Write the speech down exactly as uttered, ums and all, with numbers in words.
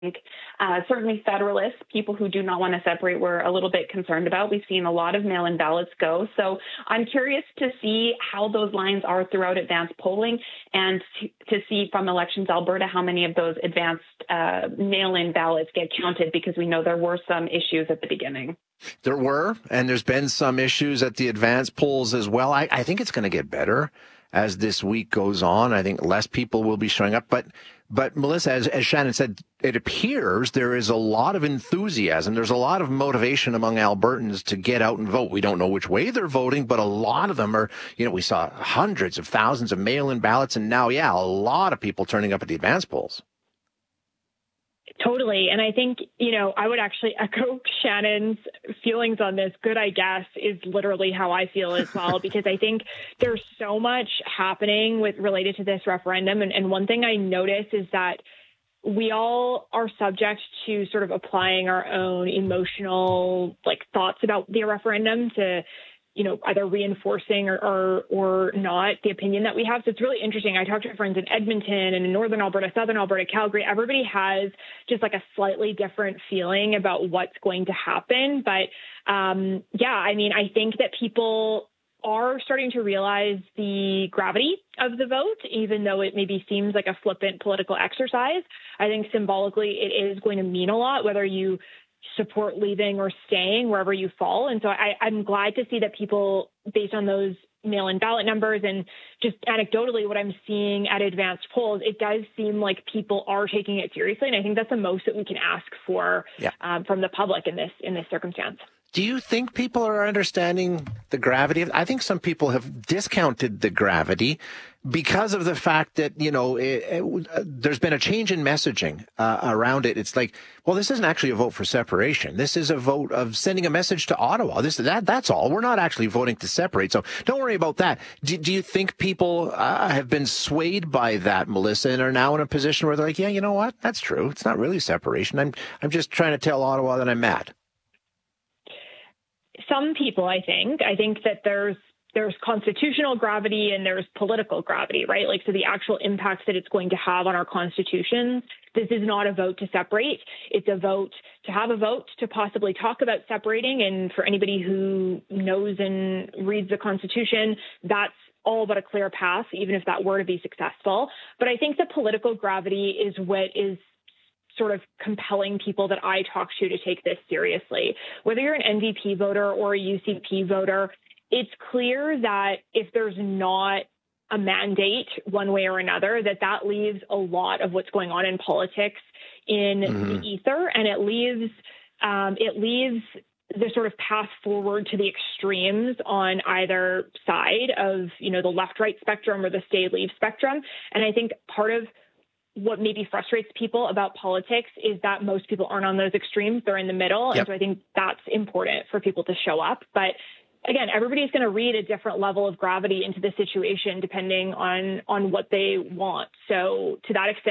think uh, certainly Federalists, people who do not want to separate, we're a little bit concerned about. We've seen a lot of mail-in ballots go. So I'm curious to see how those lines are throughout advanced polling and to, to see from Elections Alberta how many of those advanced uh, mail-in ballots get counted, because we know there were some issues at the beginning. There were, and there's been some issues at the advanced polls as well. I, I think it's going to get better as this week goes on. I think less people will be showing up. But, but Melissa, as, as Shannon said, it appears there is a lot of enthusiasm. There's a lot of motivation among Albertans to get out and vote. We don't know which way they're voting, but a lot of them are, you know, we saw hundreds of thousands of mail-in ballots, and now, yeah, a lot of people turning up at the advanced polls. Totally. And I think, you know, I would actually echo Shannon's feelings on this. Good, I guess, is literally how I feel as well, because I think there's so much happening with related to this referendum. And, and one thing I notice is that we all are subject to sort of applying our own emotional like thoughts about the referendum to, you know, either reinforcing or, or or not the opinion that we have. So it's really interesting. I talked to friends in Edmonton and in Northern Alberta, Southern Alberta, Calgary. Everybody has just like a slightly different feeling about what's going to happen. But um, yeah, I mean, I think that people are starting to realize the gravity of the vote, even though it maybe seems like a flippant political exercise. I think symbolically it is going to mean a lot, whether you support leaving or staying, wherever you fall. And so I, I'm glad to see that people, based on those mail-in ballot numbers and just anecdotally what I'm seeing at advanced polls, it does seem like people are taking it seriously. And I think that's the most that we can ask for yeah. um, from the public in this in this circumstance. Do you think people are understanding the gravity of, I think some people have discounted the gravity because of the fact that, you know, it, it, uh, there's been a change in messaging uh, around it. It's like, well, this isn't actually a vote for separation. This is a vote of sending a message to Ottawa. This, that, that's all. We're not actually voting to separate. So don't worry about that. Do, do you think people uh, have been swayed by that, Melissa, and are now in a position where they're like, yeah, you know what? That's true. It's not really separation. I'm, I'm just trying to tell Ottawa that I'm mad. Some people, I think, I think that there's there's constitutional gravity and there's political gravity, right? Like, so the actual impacts that it's going to have on our constitution. This is not a vote to separate. It's a vote to have a vote to possibly talk about separating. And for anybody who knows and reads the Constitution, that's all but a clear path, even if that were to be successful. But I think the political gravity is what is sort of compelling people that I talk to to take this seriously. Whether you're an N D P voter or a U C P voter, it's clear that if there's not a mandate one way or another, that that leaves a lot of what's going on in politics in mm-hmm. the ether, and it leaves um, it leaves the sort of path forward to the extremes on either side of, you know, the left-right spectrum or the stay-leave spectrum. And I think part of what maybe frustrates people about politics is that most people aren't on those extremes. They're in the middle. Yep. And so I think that's important for people to show up. But again, everybody's going to read a different level of gravity into the situation depending on, on what they want. So to that extent,